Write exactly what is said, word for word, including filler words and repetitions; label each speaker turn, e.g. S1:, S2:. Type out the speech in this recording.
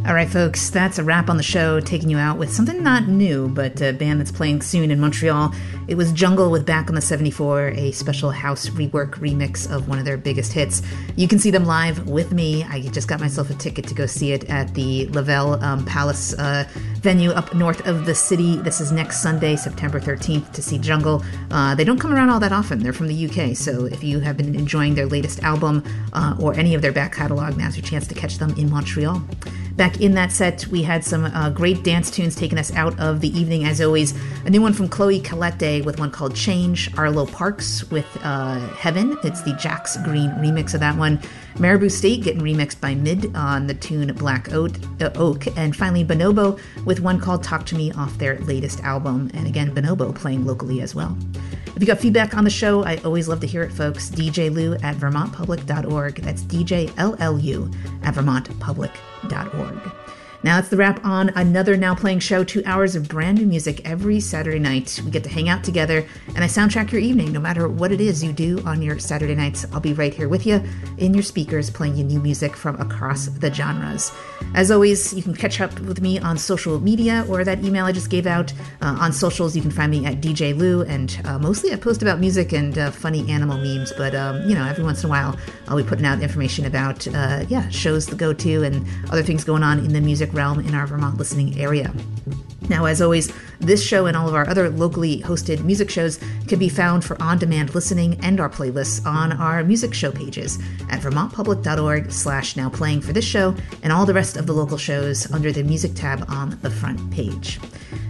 S1: All right, folks, that's a wrap on the show, taking you out with something not new, but a band that's playing soon in Montreal. It was Jungle with Back on the seventy-four, a special house rework remix of one of their biggest hits. You can see them live with me. I just got myself a ticket to go see it at the Lavelle um, Palace uh, venue up north of the city. This is next Sunday, September thirteenth, to see Jungle. Uh, they don't come around all that often. They're from the U K, so if you have been enjoying their latest album uh, or any of their back catalog, now's your chance to catch them in Montreal. Back in that set, we had some uh, great dance tunes taking us out of the evening, as always. A new one from Chloe Colette with one called Change. Arlo Parks with uh, Heaven. It's the Jax Green remix of that one. Marabou State getting remixed by Mid on the tune Black Oak. Uh, Oak. And finally, Bonobo with one called Talk to Me off their latest album. And again, Bonobo playing locally as well. If you got feedback on the show, I always love to hear it, folks. D J Lou at vermont public dot org. That's D J L L U at vermont public dot org. Now it's the wrap on another Now Playing show, two hours of brand new music every Saturday night. We get to hang out together, and I soundtrack your evening, no matter what it is you do on your Saturday nights. I'll be right here with you in your speakers, playing you new music from across the genres. As always, you can catch up with me on social media or that email I just gave out. Uh, on socials, you can find me at D J Lou, and uh, mostly I post about music and uh, funny animal memes, but, um, you know, every once in a while I'll be putting out information about, uh, yeah, shows to go to and other things going on in the music realm in our Vermont listening area. Now, as always, this show and all of our other locally hosted music shows can be found for on-demand listening and our playlists on our music show pages at vermont public dot org slash now playing for this show and all the rest of the local shows under the music tab on the front page.